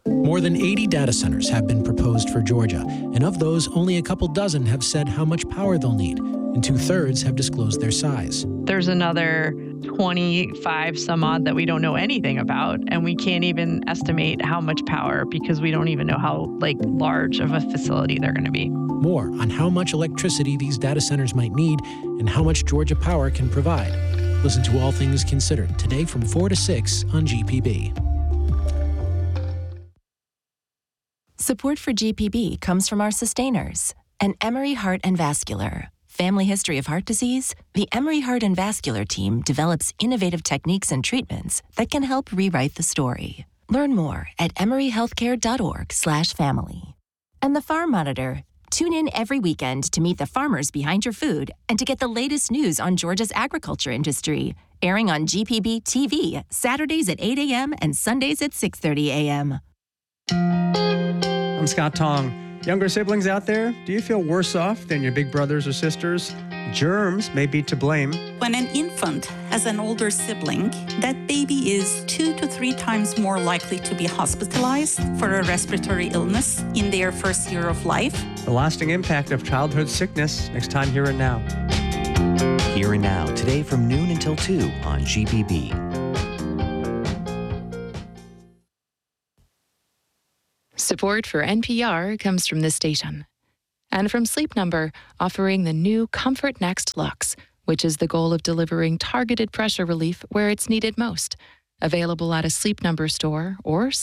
More than 80 data centers have been proposed for Georgia, and of those, only a couple dozen have said how much power they'll need, and 2/3 have disclosed their size. There's another 25 some odd that we don't know anything about, and we can't even estimate how much power because we don't even know how large of a facility they're going to be. More on how much electricity these data centers might need and how much Georgia Power can provide. Listen to All Things Considered today from 4 to 6 on GPB. Support for GPB comes from our sustainers and Emory Heart and Vascular. Family history of heart disease? The Emory Heart and Vascular team develops innovative techniques and treatments that can help rewrite the story. Learn more at emoryhealthcare.org/family. And the Farm Monitor. Tune in every weekend to meet the farmers behind your food and to get the latest news on Georgia's agriculture industry. Airing on GPB TV, Saturdays at 8 a.m. and Sundays at 6:30 a.m. I'm Scott Tong. Younger siblings out there, do you feel worse off than your big brothers or sisters? Germs may be to blame. When an infant has an older sibling, that baby is 2 to 3 times more likely to be hospitalized for a respiratory illness in their first year of life. The lasting impact of childhood sickness, next time Here and Now. Here and Now, today from noon until 2 on GPB. Support for NPR comes from this station. And from Sleep Number, offering the new Comfort Next Luxe, which is the goal of delivering targeted pressure relief where it's needed most. Available at a Sleep Number store or